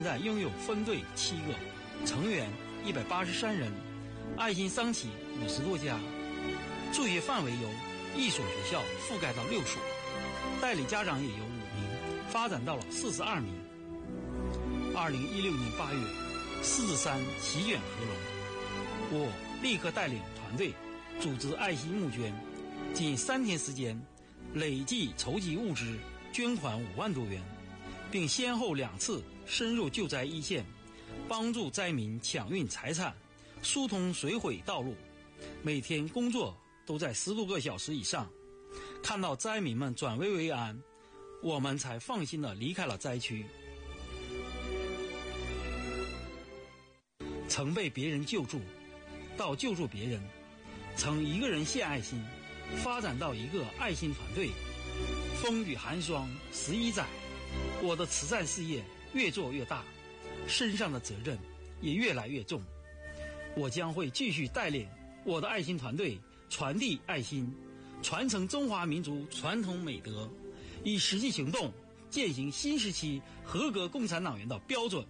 现在拥有分队7个，成员183人，爱心丧期50多家，助学范围由1所学校覆盖到6所，代理家长也由5名发展到了42名。2016年8月，狮子山席卷合龙，我立刻带领团队组织爱心募捐，仅3天时间，累计筹集物资捐款5万多元，并先后2次深入救灾一线，帮助灾民抢运财产，疏通水毁道路，每天工作都在10多个小时以上。看到灾民们转危为安，我们才放心地离开了灾区。曾被别人救助，到救助别人，曾一个人献爱心，发展到一个爱心团队。风雨寒霜11载，我的慈善事业越做越大，身上的责任也越来越重。我将会继续带领我的爱心团队传递爱心，传承中华民族传统美德，以实际行动践行新时期合格共产党员的标准。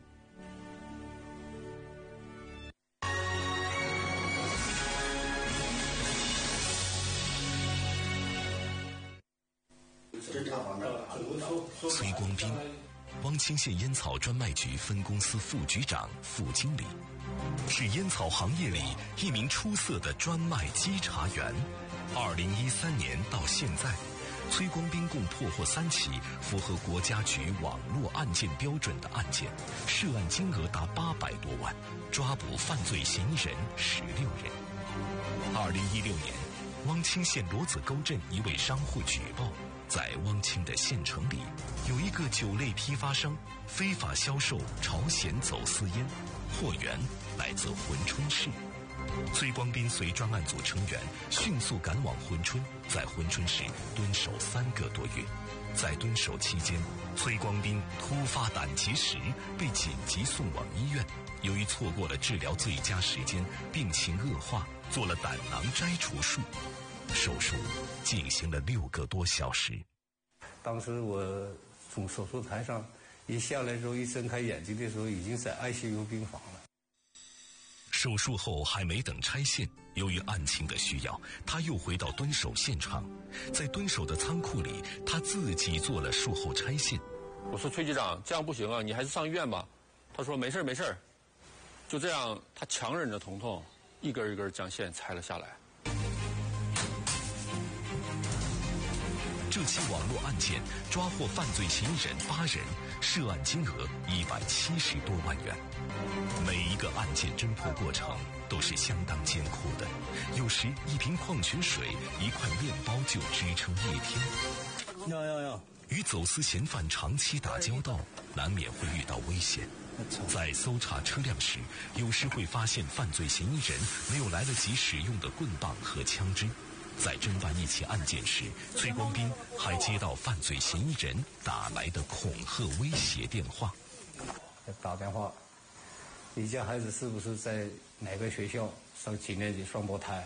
崔光斌，汪清县烟草专卖局分公司副局长、副经理，是烟草行业里一名出色的专卖稽查员。2013年到现在，崔光斌共破获3起符合国家局网络案件标准的案件，涉案金额达800多万，抓捕犯罪嫌疑人16人。2016年，汪清县罗子沟镇一位商户举报，在汪清的县城里，有一个酒类批发商非法销售朝鲜走私烟，货源来自珲春市。崔光斌随专案组成员迅速赶往珲春，在珲春市蹲守3个多月。在蹲守期间，崔光斌突发胆结石，被紧急送往医院。由于错过了治疗最佳时间，病情恶化，做了胆囊摘除术。手术进行了6个多小时。 当时我从手术台上一下来之后，一睁开眼睛的时候，已经在 ICU 病房了。 手术后还没等拆线，由于案情的需要，他又回到蹲守现场，在蹲守的仓库里，他自己做了术后拆线。 我说崔局长，这样不行啊，你还是上医院吧。他说没事没事。就这样，他强忍着疼痛，一根一根将线拆了下来。 这起网络案件抓获犯罪嫌疑人8人，涉案金额170多万元。每一个案件侦破过程都是相当艰苦的，有时一瓶矿泉水、一块面包就支撑1天。与走私嫌犯长期打交道，难免会遇到危险。在搜查车辆时，有时会发现犯罪嫌疑人没有来得及使用的棍棒和枪支。在侦办一起案件时，崔光斌还接到犯罪嫌疑人打来的恐吓威胁电话。 打电话，你家孩子是不是在哪个学校上几年级双胞胎？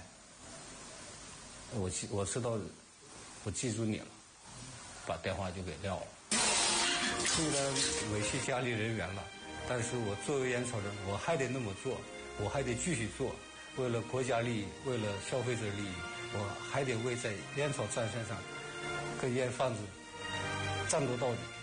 我知道，我记住你了，把电话就给撂了。虽然委屈家里人员了，但是我作为烟草人，我还得那么做，我还得继续做，为了国家利益，为了消费者利益，我还得为在烟草战线上跟烟贩子战斗到底。